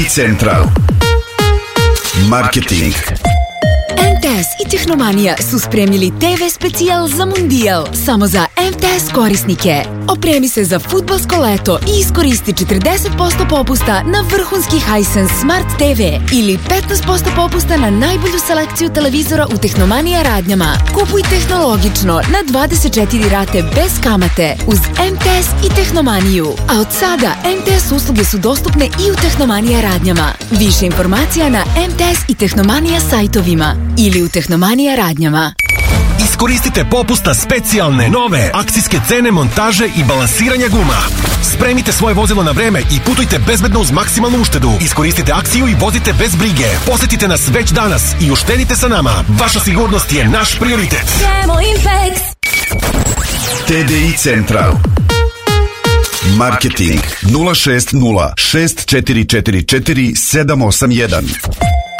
Central Marketing. MTS i Tehnomanija su spremili TV specijal za Mundijal samo za MTS korisnike. Opremi se za fudbalsko leto i iskoristi 40% popusta na vrhunski Hisense Smart TV ili 15% popusta na najbolju selekciju televizora u Tehnomanija radnjama. Kupuj tehnologično na 24 rate bez kamate uz MTS i Tehnomaniju. A od sada MTS usluge su dostupne i u Tehnomanija radnjama. Više informacija na MTS i Tehnomanija sajtovima ili u Tehnomanija radnjama. Iskoristite popusta specijalne, nove, akcijske cene, montaže i balansiranja guma. Spremite svoje vozilo na vreme i putujte bezbedno uz maksimalnu uštedu. Iskoristite akciju i vozite bez brige. Posetite nas već danas i uštedite sa nama. Vaša sigurnost je naš prioritet. TDI Central Marketing 060 6444 781.